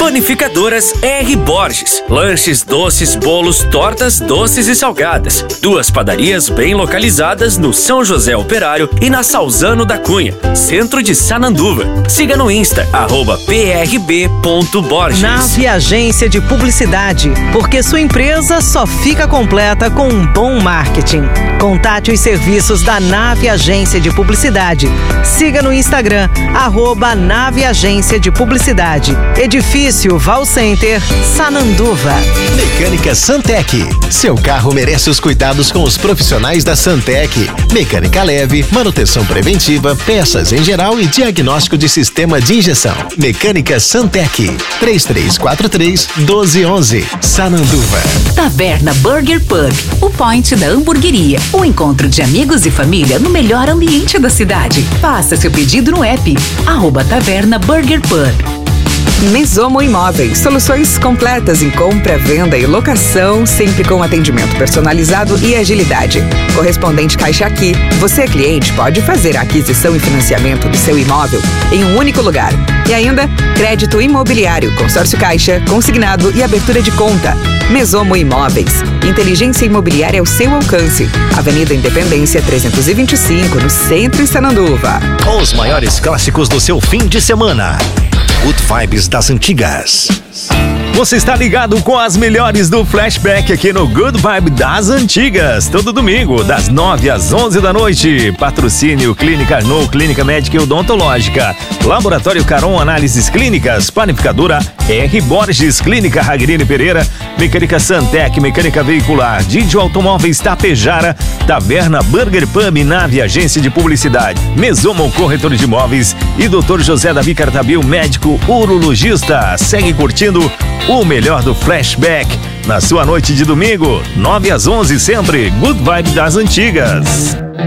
Panificadoras R. Borges. Lanches, doces, bolos, tortas, doces e salgadas. 2 padarias bem localizadas no São José Operário e na Salzano da Cunha, centro de Sananduva. Siga no Insta, @prb.borges. Nave Agência de Publicidade, porque sua empresa só fica completa com um bom marketing. Contate os serviços da Nave Agência de Publicidade. Siga no Instagram, @Nave Agência de Publicidade. Edifício Val Center, Sananduva. Mecânica Santec. Seu carro merece os cuidados com os profissionais da Santec. Mecânica leve, manutenção preventiva, peças em geral e diagnóstico de sistema de injeção. Mecânica Santec. 3343-1211. Sananduva. Taverna Burger Pub, o point da hamburgueria. O encontro de amigos e família no melhor ambiente da cidade. Faça seu pedido no app, @Taverna Burger Pub. Mesomo Imóveis, soluções completas em compra, venda e locação, sempre com atendimento personalizado e agilidade. Correspondente Caixa Aqui, você cliente pode fazer a aquisição e financiamento do seu imóvel em um único lugar. E ainda, crédito imobiliário, consórcio Caixa, consignado e abertura de conta. Mesomo Imóveis, inteligência imobiliária ao seu alcance. Avenida Independência 325, no centro de Sananduva. Os maiores clássicos do seu fim de semana. Good Vibes das Antigas. Você está ligado com as melhores do Flashback aqui no Good Vibe das Antigas. Todo domingo, das 9 às 11 da noite. Patrocínio Clínica Arnaud, Clínica Médica e Odontológica. Laboratório Caron Análises Clínicas. Panificadora R. Borges, Clínica Ragrini Pereira. Mecânica Santec, Mecânica Veicular. Didio Automóveis Tapejara. Taverna Burger Pub, Nave Agência de Publicidade. Mesomo Corretor de Imóveis. E Dr. José Davi Cartabil, médico urologista. Segue curtindo o melhor do Flashback na sua noite de domingo, 9 às 11 sempre. Good Vibe das Antigas.